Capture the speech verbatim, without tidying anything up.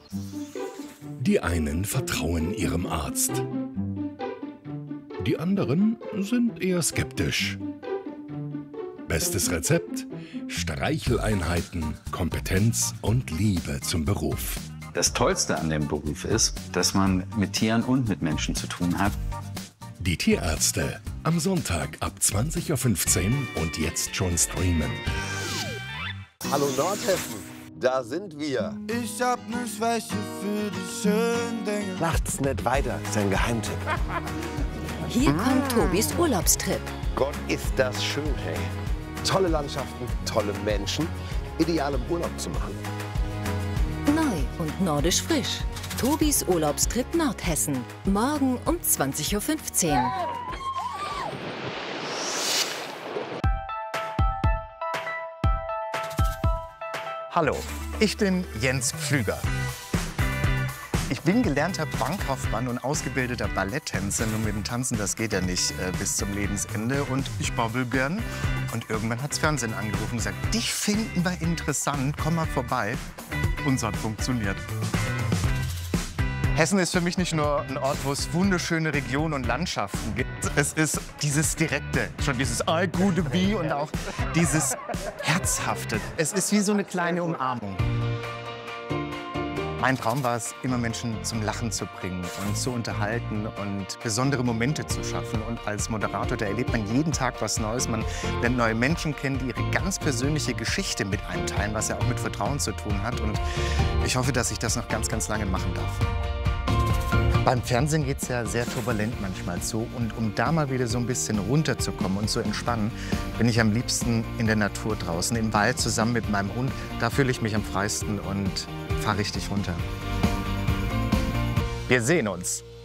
Die einen vertrauen ihrem Arzt. Die anderen sind eher skeptisch. Bestes Rezept: Streicheleinheiten, Kompetenz und Liebe zum Beruf. Das Tollste an dem Beruf ist, dass man mit Tieren und mit Menschen zu tun hat. Die Tierärzte, am Sonntag ab zwanzig Uhr fünfzehn und jetzt schon streamen. Hallo Nordhessen, da sind wir. Ich hab ne Schwäche für die schönen Dinge. Macht's nicht weiter, ist ein Geheimtipp. Hier kommt Tobis Urlaubstrip. Gott, ist das schön, hey. Tolle Landschaften, tolle Menschen, ideal im Urlaub zu machen. Neu und nordisch frisch. Tobis Urlaubstrip Nordhessen. Morgen um zwanzig Uhr fünfzehn. Hallo, ich bin Jens Pflüger. Ich bin gelernter Bankkaufmann und ausgebildeter Balletttänzer. Nur mit dem Tanzen, das geht ja nicht äh, bis zum Lebensende. Und ich babbel gern. Und irgendwann hat's Fernsehen angerufen und gesagt, dich finden wir interessant, komm mal vorbei. Und es hat funktioniert. Hessen ist für mich nicht nur ein Ort, wo es wunderschöne Regionen und Landschaften gibt. Es ist dieses Direkte, schon dieses I gute Bi und auch dieses Herzhafte. Es ist wie so eine kleine Umarmung. Mein Traum war es, immer Menschen zum Lachen zu bringen und zu unterhalten und besondere Momente zu schaffen. Und als Moderator, da erlebt man jeden Tag was Neues. Man lernt neue Menschen kennen, die ihre ganz persönliche Geschichte mit einem teilen, was ja auch mit Vertrauen zu tun hat. Und ich hoffe, dass ich das noch ganz, ganz lange machen darf. Beim Fernsehen geht es ja sehr turbulent manchmal zu. Und um da mal wieder so ein bisschen runterzukommen und zu entspannen, bin ich am liebsten in der Natur draußen, im Wald zusammen mit meinem Hund. Da fühle ich mich am freisten und fahre richtig runter. Wir sehen uns.